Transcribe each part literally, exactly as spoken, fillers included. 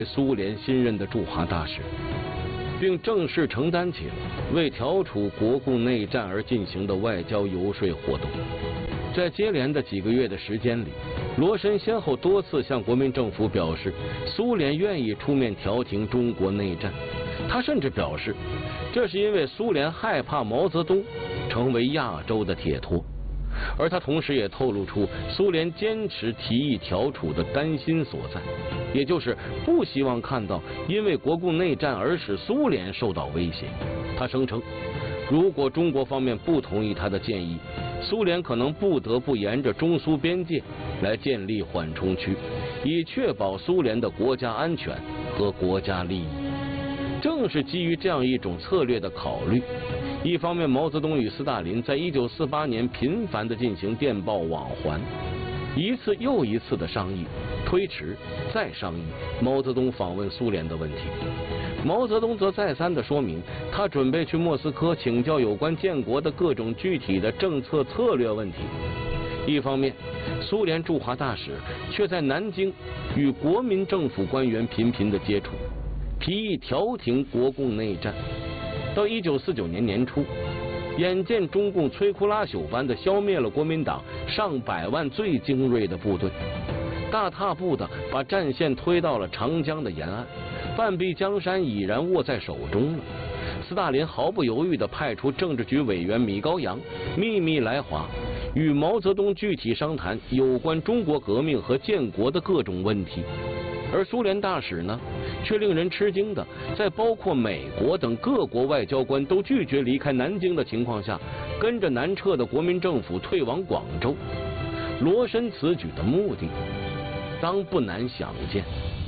苏联新任的驻华大使，并正式承担起了为调处国共内战而进行的外交游说活动。在接连的几个月的时间里，罗申先后多次向国民政府表示，苏联愿意出面调停中国内战。他甚至表示，这是因为苏联害怕毛泽东成为亚洲的铁托。而他同时也透露出苏联坚持提议调处的担心所在，也就是不希望看到因为国共内战而使苏联受到威胁。他声称，如果中国方面不同意他的建议，苏联可能不得不沿着中苏边界来建立缓冲区，以确保苏联的国家安全和国家利益。正是基于这样一种策略的考虑，一方面，毛泽东与斯大林在一九四八年频繁地进行电报往还，一次又一次的商议、推迟、再商议毛泽东访问苏联的问题。毛泽东则再三地说明，他准备去莫斯科请教有关建国的各种具体的政策策略问题。一方面，苏联驻华大使却在南京与国民政府官员频频的接触，提议调停国共内战。到一九四九年年初，眼见中共摧枯拉朽般的消灭了国民党上百万最精锐的部队，大踏步的把战线推到了长江的沿岸，半壁江山已然握在手中了。斯大林毫不犹豫地派出政治局委员米高扬秘密来华，与毛泽东具体商谈有关中国革命和建国的各种问题。而苏联大使呢，却令人吃惊的，在包括美国等各国外交官都拒绝离开南京的情况下，跟着南撤的国民政府退往广州。罗申此举的目的，当不难想见。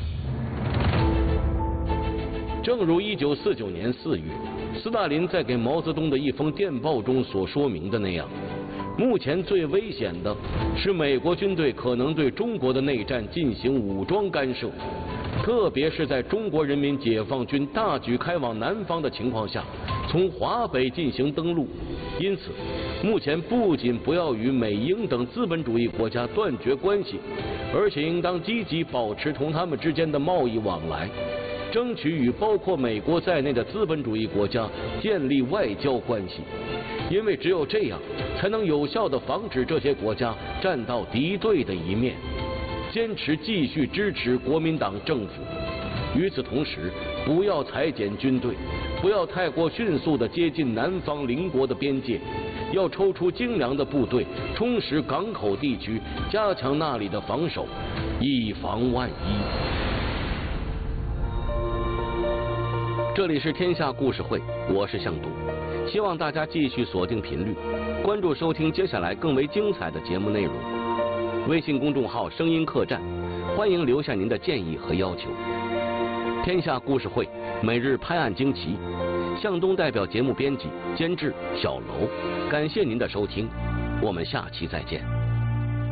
正如一九四九年四月，斯大林在给毛泽东的一封电报中所说明的那样，目前最危险的是美国军队可能对中国的内战进行武装干涉，特别是在中国人民解放军大举开往南方的情况下，从华北进行登陆。因此，目前不仅不要与美英等资本主义国家断绝关系，而且应当积极保持同他们之间的贸易往来，争取与包括美国在内的资本主义国家建立外交关系。因为只有这样，才能有效地防止这些国家站到敌对的一面，坚持继续支持国民党政府。与此同时，不要裁减军队，不要太过迅速地接近南方邻国的边界，要抽出精良的部队，充实港口地区，加强那里的防守，以防万一。这里是天下故事会，我是向东，希望大家继续锁定频率，关注收听接下来更为精彩的节目内容。微信公众号声音客栈，欢迎留下您的建议和要求。天下故事会每日拍案惊奇，向东代表节目编辑监制小楼，感谢您的收听，我们下期再见。